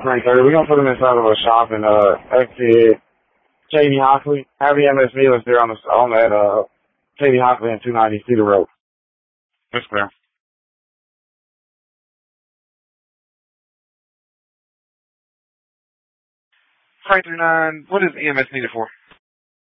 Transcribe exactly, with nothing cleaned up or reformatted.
nine thirty. We're gonna put them inside of a shop and uh exit Katie Hockley. Have the M S dealers there on the on that uh Katie Hockley and two ninety Cedar Road. Yes, ma'am. five three nine, what is E M S needed for?